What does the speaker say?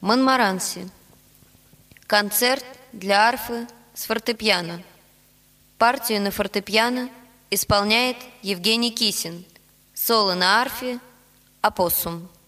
Монмаранси. Концерт для арфы с фортепиано. Партию на фортепиано исполняет Евгений Кисин. Соло на арфе «Опоссум».